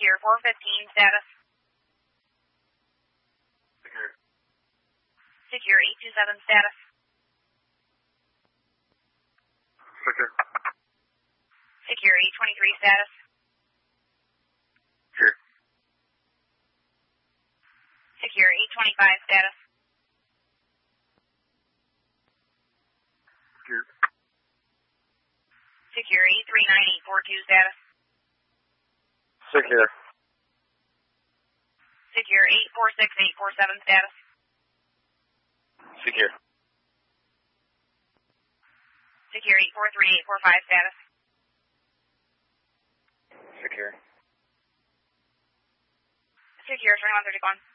Secure 415 status. Secure. Secure 827 status. Secure. Secure 823 status. Secure. Secure 825 status. Secure. Secure 839842 status. Secure. Secure 846847 status. Secure. Secure 843845 status. Secure. Secure 2131.